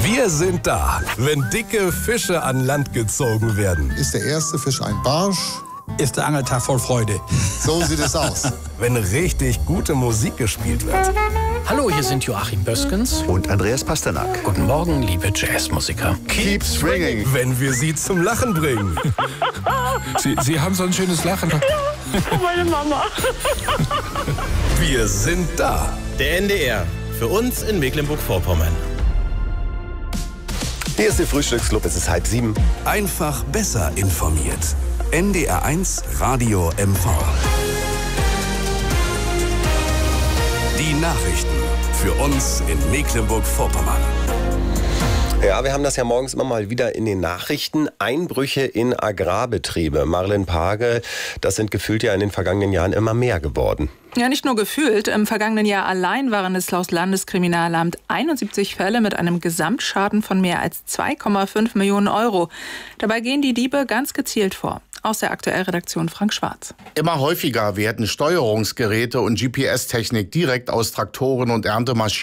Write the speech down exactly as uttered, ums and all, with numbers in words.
Wir sind da, wenn dicke Fische an Land gezogen werden. Ist der erste Fisch ein Barsch? Ist der Angeltag voll Freude. So sieht es aus. Wenn richtig gute Musik gespielt wird. Hallo, hier sind Joachim Böskens und Andreas Pasternak. Guten Morgen, liebe Jazzmusiker. Keep swinging. Wenn wir sie zum Lachen bringen. Sie, Sie haben so ein schönes Lachen. Oh, meine Mama. Wir sind da. Der N D R. Für uns in Mecklenburg-Vorpommern. Hier ist der Frühstücksclub, es ist halb sieben. Einfach besser informiert. N D R eins Radio M V. Die Nachrichten für uns in Mecklenburg-Vorpommern. Ja, wir haben das ja morgens immer mal wieder in den Nachrichten. Einbrüche in Agrarbetriebe. Marlen Pagel, das sind gefühlt ja in den vergangenen Jahren immer mehr geworden. Ja, nicht nur gefühlt. Im vergangenen Jahr allein waren es laut Landeskriminalamt einundsiebzig Fälle mit einem Gesamtschaden von mehr als zwei Komma fünf Millionen Euro. Dabei gehen die Diebe ganz gezielt vor. Aus der Aktuellredaktion Frank Schwarz. Immer häufiger werden Steuerungsgeräte und G P S-Technik direkt aus Traktoren und Erntemaschinen